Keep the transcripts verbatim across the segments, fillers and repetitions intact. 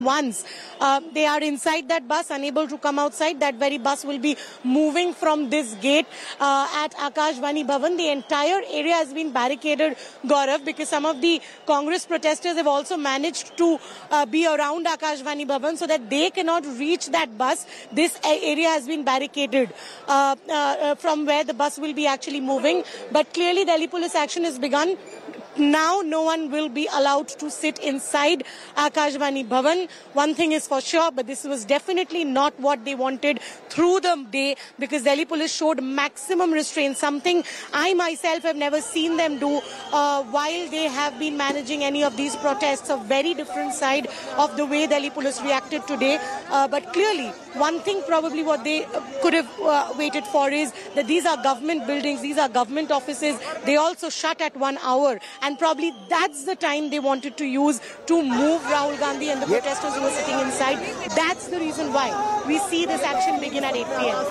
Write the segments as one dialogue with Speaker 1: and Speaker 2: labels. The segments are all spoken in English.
Speaker 1: Once uh, they are inside that bus, unable to come outside, that very bus will be moving from this gate uh, at Akashvani Bhavan. The entire area has been barricaded, Gaurav, because some of the Congress protesters have also managed to uh, be around Akashvani Bhavan so that they cannot reach that bus. This area has been barricaded uh, uh, from where the bus will be actually moving. But clearly Delhi police action has begun. Now no one will be allowed to sit inside Akashvani Bhavan. One thing is for sure, but this was definitely not what they wanted through the day, because Delhi police showed maximum restraint, something I myself have never seen them do uh, while they have been managing any of these protests. A very different side of the way Delhi police reacted today. Uh, but clearly, one thing probably what they uh, could have uh, waited for is that these are government buildings, these are government offices. They also shut at one hour. And probably that's the time they wanted to use to move Rahul Gandhi and the yep. protesters who were sitting inside. That's the reason why we see this action begin at eight p m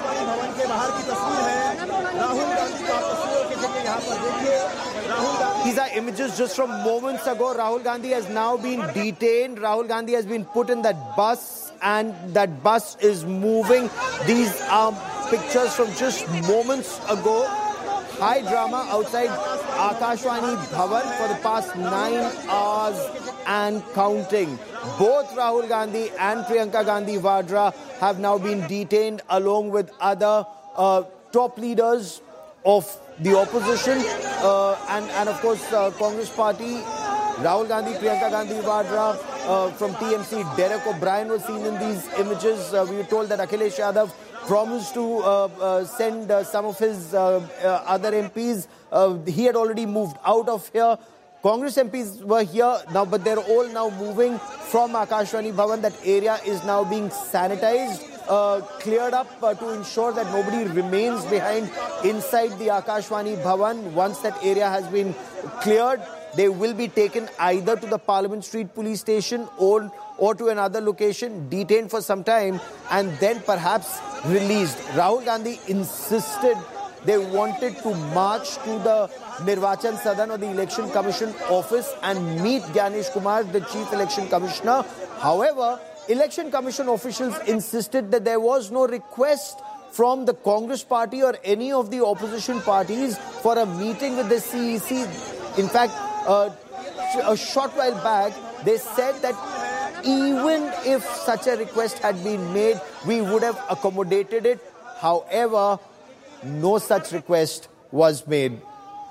Speaker 2: These are images just from moments ago. Rahul Gandhi has now been detained. Rahul Gandhi has been put in that bus, and that bus is moving. These are pictures from just moments ago. High drama outside Akashvani Bhavan for the past nine hours and counting. Both Rahul Gandhi and Priyanka Gandhi Vadra have now been detained along with other uh, top leaders of the opposition uh, and, and of course uh, Congress Party. Rahul Gandhi, Priyanka Gandhi Vadra uh, from T M C, Derek O'Brien was seen in these images. Uh, we were told that Akhilesh Yadav promised to uh, uh, send uh, some of his uh, uh, other M Ps. Uh, he had already moved out of here. Congress M Ps were here now, but they're all now moving from Akashvani Bhavan. That area is now being sanitized, uh, cleared up uh, to ensure that nobody remains behind inside the Akashvani Bhavan. Once that area has been cleared, they will be taken either to the Parliament Street Police Station or, or to another location, detained for some time, and then perhaps released. Rahul Gandhi insisted they wanted to march to the Nirvachan Sadan or the Election Commission office and meet Gyanesh Kumar, the Chief Election Commissioner. However, Election Commission officials insisted that there was no request from the Congress Party or any of the opposition parties for a meeting with the C E C. In fact, uh, a short while back, they said that even if such a request had been made, we would have accommodated it. However, no such request was made.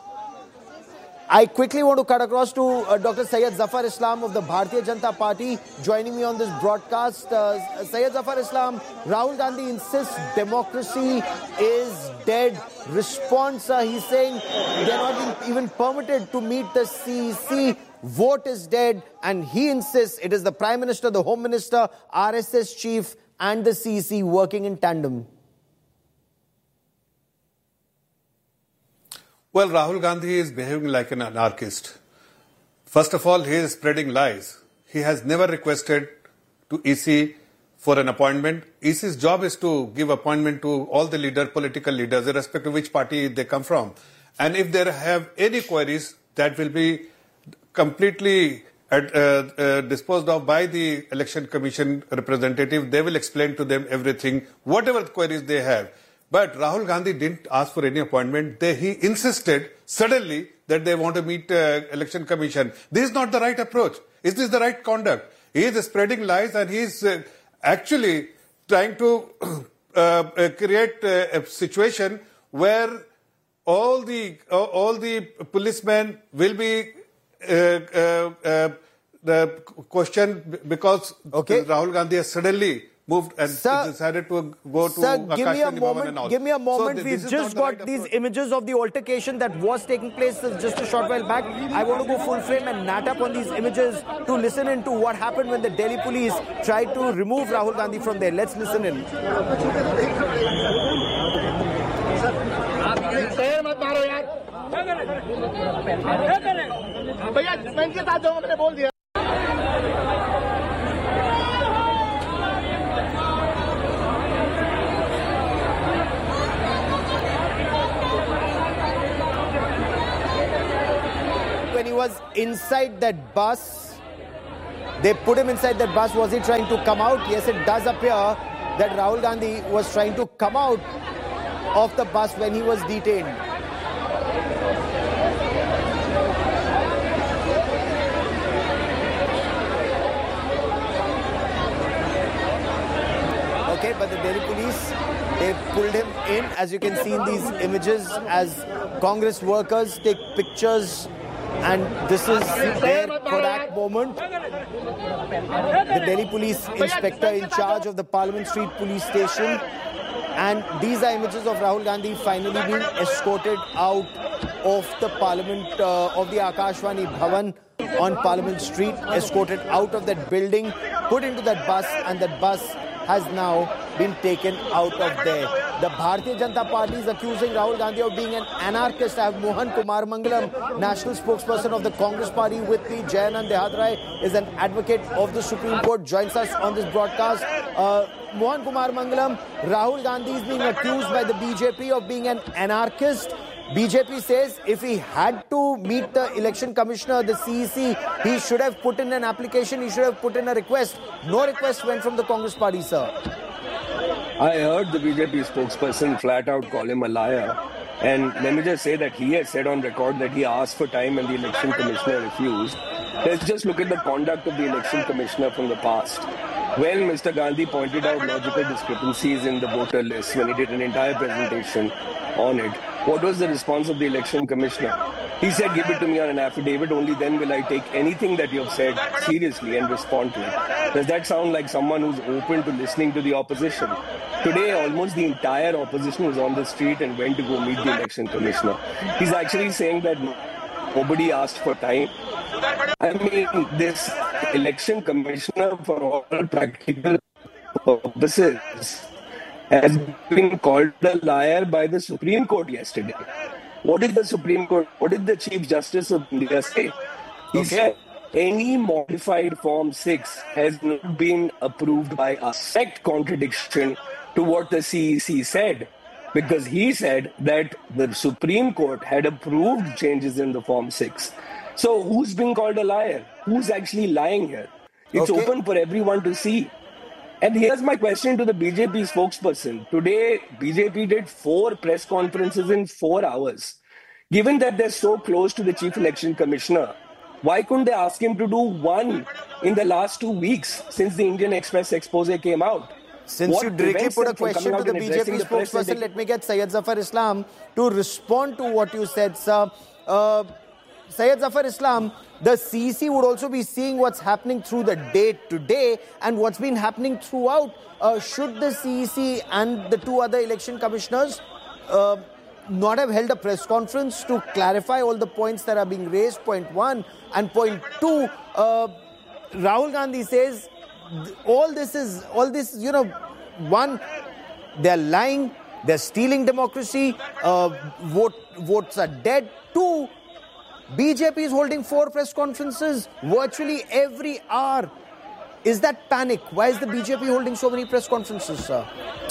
Speaker 2: I quickly want to cut across to uh, Doctor Syed Zafar Islam of the Bharatiya Janata Party joining me on this broadcast. Uh, Syed Zafar Islam, Rahul Gandhi insists democracy is dead. Response, uh, he's saying they're not even permitted to meet the C E C. Vote is dead, and he insists it is the Prime Minister, the Home Minister, R S S Chief and the C E C working in tandem.
Speaker 3: Well, Rahul Gandhi is behaving like an anarchist. First of all, he is spreading lies. He has never requested to E C for an appointment. E C's job is to give appointment to all the leader, political leaders, irrespective of which party they come from. And if they have any queries, that will be completely uh, uh, disposed of by the Election Commission representative. They will explain to them everything, whatever queries they have. But Rahul Gandhi didn't ask for any appointment. They, he insisted suddenly that they want to meet uh, Election Commission. This is not the right approach. Is this the right conduct? He is spreading lies, and he is uh, actually trying to uh, uh, create uh, a situation where all the uh, all the policemen will be uh, uh, uh, the question because
Speaker 2: okay.
Speaker 3: Rahul Gandhi has suddenly moved and
Speaker 2: sir,
Speaker 3: decided to go to
Speaker 2: sir, give me a moment.
Speaker 3: and all.
Speaker 2: Give me a moment.
Speaker 3: So
Speaker 2: We've just got right these approach. images of the altercation that was taking place just a short while back. I want to go full frame and nat up on these images to listen into what happened when the Delhi police tried to remove Rahul Gandhi from there. Let's listen in. When he was inside that bus, They put him inside that bus. Was he trying to come out? Yes, it does appear that Rahul Gandhi was trying to come out of the bus when he was detained. Okay, but the Delhi police, they pulled him in, as you can see in these images, as Congress workers take pictures, and this is their Kodak moment. The Delhi police inspector in charge of the Parliament Street police station, and these are images of Rahul Gandhi finally being escorted out of the Parliament, uh, of the Akashvani Bhavan on Parliament Street, escorted out of that building, put into that bus, and that bus has now been taken out of there. The Bharatiya Janata Party is accusing Rahul Gandhi of being an anarchist. I have Mohan Kumar Mangalam, national spokesperson of the Congress Party with me. Jayanand Dehadrai is an advocate of the Supreme Court, joins us on this broadcast. Uh, Mohan Kumar Mangalam, Rahul Gandhi is being accused by the B J P of being an anarchist. B J P says if he had to meet the election commissioner, the C E C, he should have put in an application, he should have put in a request. No request went from the Congress Party, sir.
Speaker 4: I heard the B J P spokesperson flat out call him a liar. And let me just say that he has said on record that he asked for time and the election commissioner refused. Let's just look at the conduct of the election commissioner from the past. When Mister Gandhi pointed out logical discrepancies in the voter list when he did an entire presentation on it, what was the response of the election commissioner? He said, give it to me on an affidavit, only then will I take anything that you have said seriously and respond to it. Does that sound like someone who's open to listening to the opposition? Today, almost the entire opposition was on the street and went to go meet the election commissioner. He's actually saying that nobody asked for time. I mean, this election commissioner, for all practical purposes, has been called a liar by the Supreme Court yesterday. What did the Supreme Court, what did the Chief Justice of India say? He okay. said any modified Form six has not been approved by us. Direct contradiction to what the C E C said, because he said that the Supreme Court had approved changes in the Form six. So who's being called a liar? Who's actually lying here? It's okay. open for everyone to see. And here's my question to the B J P spokesperson. Today, B J P did four press conferences in four hours. Given that they're so close to the Chief Election Commissioner, why couldn't they ask him to do one in the last two weeks since the Indian Express expose came out?
Speaker 2: Since what you directly put a question to the B J P spokesperson, let me get Syed Zafar Islam to respond to what you said, sir. Uh, Syed Zafar Islam, the C E C would also be seeing what's happening through the day today and what's been happening throughout. Uh, should the C E C and the two other election commissioners uh, not have held a press conference to clarify all the points that are being raised, point one, and point two, uh, Rahul Gandhi says all this is, all this, you know, one, they're lying, they're stealing democracy, uh, vote, votes are dead. Two, B J P is holding four press conferences virtually every hour. Is that panic? Why is the B J P holding so many press conferences, sir?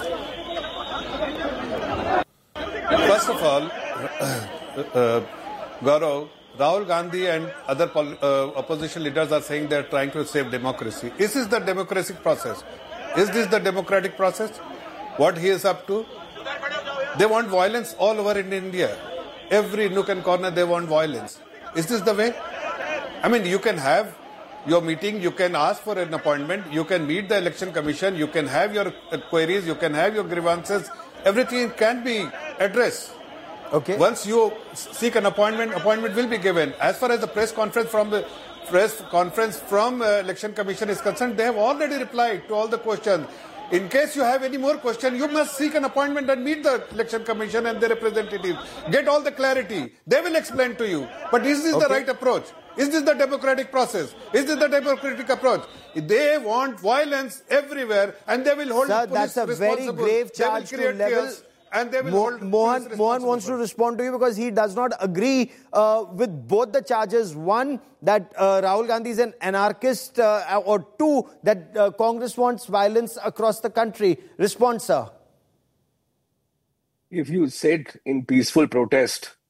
Speaker 3: First of all, uh, Gaurav, Rahul Gandhi and other uh, opposition leaders are saying they are trying to save democracy. Is this the democratic process? Is this the democratic process? What he is up to? They want violence all over in India. Every nook and corner they want violence. Is this the way? I mean, you can have your meeting, you can ask for an appointment, you can meet the election commission, you can have your queries, you can have your grievances. Everything can be addressed.
Speaker 2: Okay.
Speaker 3: Once you seek an appointment, appointment will be given. As far as the press conference from the press conference from uh, election commission is concerned, they have already replied to all the questions. In case you have any more questions, you must seek an appointment and meet the election commission and their representatives. Get all the clarity. They will explain to you. But is this okay. the right approach? Is this the democratic process? Is this the democratic approach? They want violence everywhere and they will hold
Speaker 2: Sir,
Speaker 3: police
Speaker 2: that's a very grave charge to level.
Speaker 3: And they will
Speaker 2: Mo
Speaker 3: hold
Speaker 2: Mohan, Mohan wants to respond to you because he does not agree uh, with both the charges. One, that uh, Rahul Gandhi is an anarchist, uh, or two, that uh, Congress wants violence across the country. Respond, sir.
Speaker 4: If you sit in peaceful protest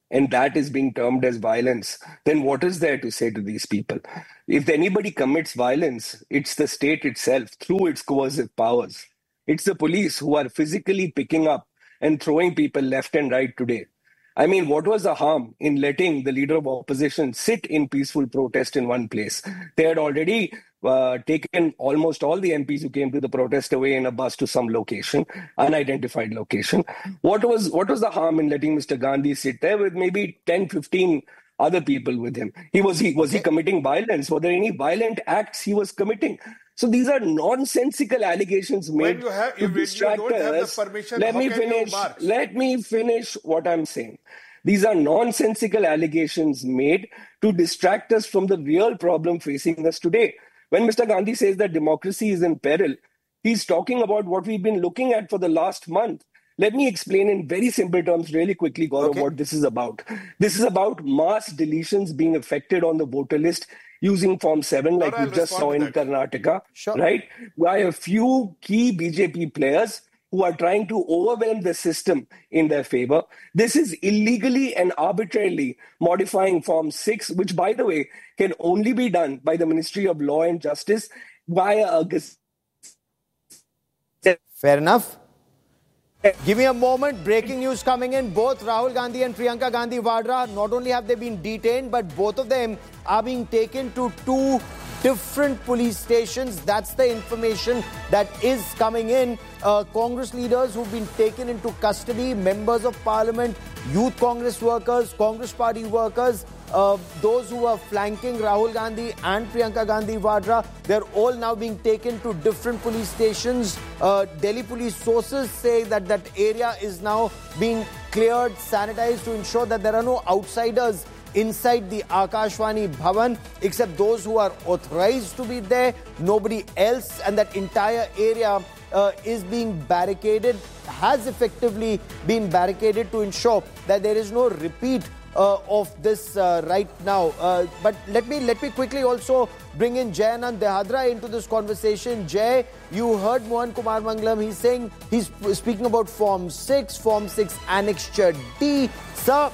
Speaker 4: and that is being termed as violence, then what is there to say to these people? If anybody commits violence, it's the state itself through its coercive powers. It's the police who are physically picking up and throwing people left and right today. I mean, what was the harm in letting the leader of opposition sit in peaceful protest in one place? They had already uh, taken almost all the M Ps who came to the protest away in a bus to some location, unidentified location. What was what was the harm in letting Mister Gandhi sit there with maybe ten, fifteen other people with him? He was he was he committing violence? Were there any violent acts he was committing? So these are nonsensical allegations made
Speaker 3: when you have,
Speaker 4: to
Speaker 3: if
Speaker 4: distract
Speaker 3: you don't have
Speaker 4: us.
Speaker 3: the permission,
Speaker 4: Let
Speaker 3: how
Speaker 4: me
Speaker 3: can
Speaker 4: finish.
Speaker 3: you march?
Speaker 4: Let me finish what I'm saying. These are nonsensical allegations made to distract us from the real problem facing us today. When Mister Gandhi says that democracy is in peril, he's talking about what we've been looking at for the last month. Let me explain in very simple terms really quickly, Gaurav, okay. what this is about. This is about mass deletions being effected on the voter list using Form seven, like we just saw in Karnataka,
Speaker 2: sure.
Speaker 4: right? By a few key B J P players who are trying to overwhelm the system in their favor. This is illegally and arbitrarily modifying Form six, which, by the way, can only be done by the Ministry of Law and Justice via a gazette.
Speaker 2: Fair enough. Give me a moment. Breaking news coming in. Both Rahul Gandhi and Priyanka Gandhi Vadra, not only have they been detained, but both of them are being taken to two different police stations. That's the information that is coming in. Uh, Congress leaders who've been taken into custody, members of parliament, youth Congress workers, Congress party workers, uh, those who are flanking Rahul Gandhi and Priyanka Gandhi Vadra, they're all now being taken to different police stations. Uh, Delhi police sources say that that area is now being cleared, sanitized to ensure that there are no outsiders inside the Akashvani Bhavan, except those who are authorized to be there, nobody else, and that entire area uh, is being barricaded, has effectively been barricaded to ensure that there is no repeat uh, of this uh, right now. Uh, but let me let me quickly also bring in Jay Anand Dehadra into this conversation. Jay, you heard Mohan Kumar Mangalam. He's saying, he's speaking about Form six, Form six Annexure D. Sir,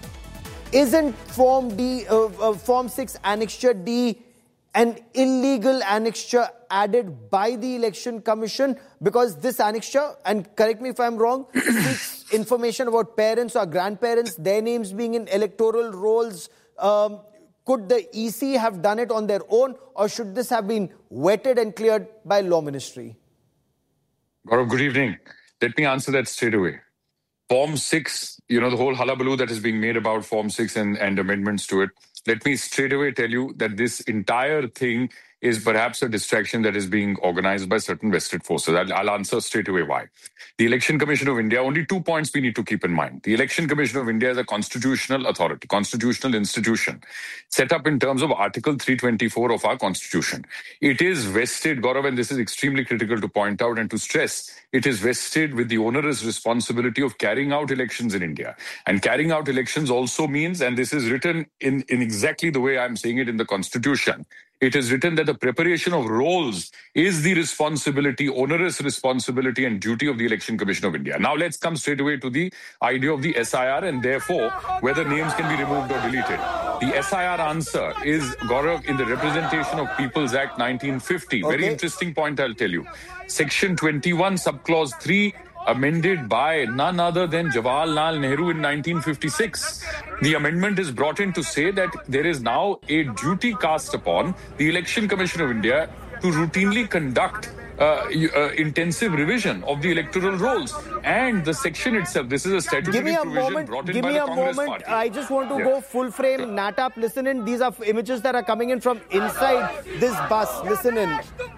Speaker 2: isn't Form D, uh, uh, Form six Annexure D an illegal annexure added by the Election Commission? Because this annexure, and correct me if I'm wrong, seeks information about parents or grandparents, their names being in electoral rolls. Um, could the E C have done it on their own, or should this have been vetted and cleared by Law Ministry?
Speaker 5: Gaurav, good evening. Let me answer that straight away. Form six, you know, the whole hullabaloo that is being made about Form six and, and amendments to it. Let me straight away tell you that this entire thing is perhaps a distraction that is being organized by certain vested forces. I'll, I'll answer straight away why. The Election Commission of India, only two points we need to keep in mind. The Election Commission of India is a constitutional authority, constitutional institution, set up in terms of Article three twenty-four of our Constitution. It is vested, Gaurav, and this is extremely critical to point out and to stress, it is vested with the onerous responsibility of carrying out elections in India. And carrying out elections also means, and this is written in, in exactly the way I'm saying it in the Constitution, it is written that the preparation of rolls is the responsibility, onerous responsibility and duty of the Election Commission of India. Now let's come straight away to the idea of the S I R and therefore whether names can be removed or deleted. The S I R answer is, Gaurav, in the Representation of People's Act nineteen fifty. Okay. Very interesting point, I'll tell you. Section twenty-one, subclause three, amended by none other than Jawaharlal Nehru in nineteen fifty-six. The amendment is brought in to say that there is now a duty cast upon the Election Commission of India to routinely conduct uh, uh, intensive revision of the electoral rolls. And the section itself, this is a statutory provision
Speaker 2: moment,
Speaker 5: brought in
Speaker 2: give
Speaker 5: by
Speaker 2: me
Speaker 5: the
Speaker 2: a
Speaker 5: Congress
Speaker 2: moment.
Speaker 5: Party.
Speaker 2: I just want to
Speaker 5: yeah.
Speaker 2: go full frame. Natap, listen in. These are images that are coming in from inside this bus. Listen in.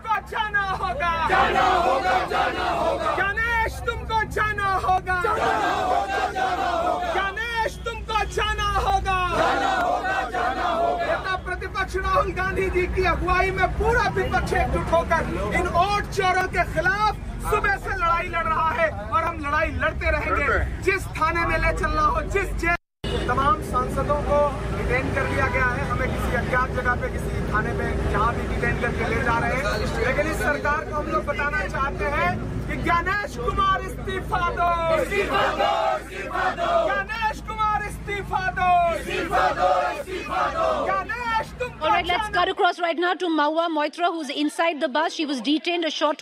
Speaker 6: प्रतिपक्ष राहुल गांधी जी की अगुवाई में पूरा विपक्ष एकजुट होकर इन vote चोरों के खिलाफ सुबह से लड़ाई लड़ रहा है और हम लड़ाई लड़ते रहेंगे। जिस थाने में ले चलना हो, जिस जेल, तमाम सांसदों को डिटेन कर लिया गया है। हमें किसी अज्ञात जगह पे, किसी थाने में जहां भी डिटेन करके ले जा रहे हैं। लेकिन इस सरकार को हम लोग बताना चाहते हैं कि ज्ञानेश कुमार इस्तीफा दो, इस्तीफा दो, इस्तीफा दो, ज्ञानेश कुमार इस्तीफा इस्तीफा दो, इस्तीफा दो, इस्तीफा दो। गणेश तुम
Speaker 7: All right, let's cut across right now to Mahua Moitra, who's inside the bus. She was detained a short